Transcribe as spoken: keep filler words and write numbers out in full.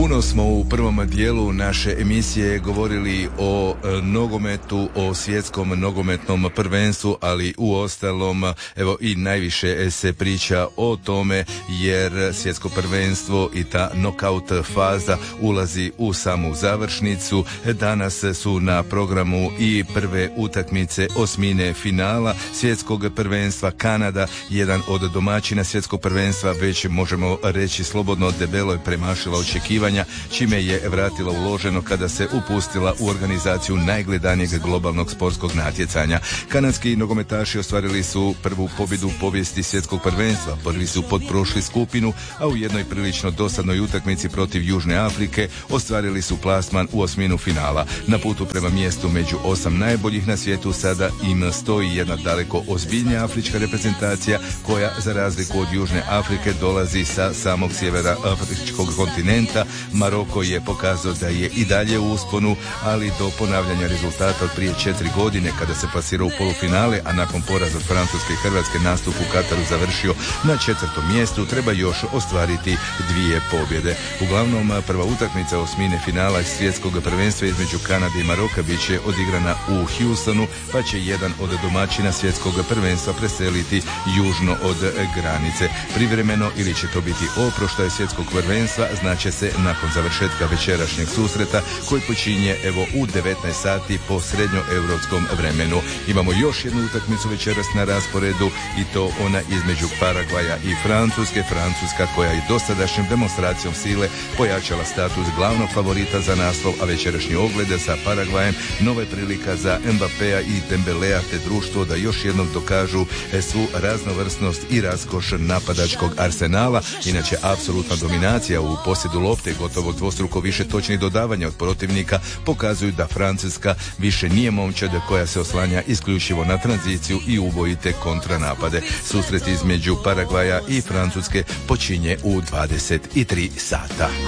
Puno smo u prvom dijelu naše emisije govorili o e, nogometu, o svjetskom nogometnom prvenstvu, ali u ostalom evo i najviše se priča o tome jer svjetsko prvenstvo i ta nokaut faza ulazi u samu završnicu. Danas su na programu i prve utakmice osmine finala svjetskog prvenstva. Kanada, jedan od domaćina svjetskog prvenstva, već možemo reći slobodno debelo je premašila očekivanja, čime je vratila uloženo kada se upustila u organizaciju najgledanijeg globalnog sportskog natjecanja. Kanadski nogometaši ostvarili su prvu pobjedu u povijesti svjetskog prvenstva. Prvi su potprošli skupinu, a u jednoj prilično dosadnoj utakmici protiv Južne Afrike ostvarili su plasman u osminu finala. Na putu prema mjestu među osam najboljih na svijetu sada im stoji jedna daleko ozbiljnija afrička reprezentacija koja za razliku od Južne Afrike dolazi sa samog sjevera afričkog kontinenta. Maroko je pokazao da je i dalje u usponu, ali do ponavljanja rezultata od prije četiri godine kada se plasirao u polufinale, a nakon poraza od Francuske i Hrvatske nastup u Kataru završio na četvrtom mjestu, treba još ostvariti dvije pobjede. Uglavnom, prva utakmica osmine finala svjetskog prvenstva između Kanade i Maroka bit će odigrana u Houstonu, pa će jedan od domaćina svjetskog prvenstva preseliti južno od granice. Privremeno ili će to biti oproštaj svjetskog prvenstva znaće se nakon završetka večerašnjeg susreta koji počinje evo u devetnaest sati po srednjoeuropskom vremenu. Imamo još jednu utakmicu večeras na rasporedu i to ona između Paragvaja i Francuske. Francuska koja je dosadašnjom demonstracijom sile pojačala status glavnog favorita za naslov, a večerašnji oglede sa Paragvajem nova je prilika za Mbapea i Dembelea te društvo da još jednom dokažu svu raznovrsnost i raskoš napadačkog arsenala. Inače, apsolutna dominacija u posjedu lopte, gotovo dvostruko više točnih dodavanja od protivnika pokazuju da Francuska više nije momčad koja se oslanja isključivo na tranziciju i ubojite kontranapade. Susret između Paragvaja i Francuske počinje u dvadeset tri sata.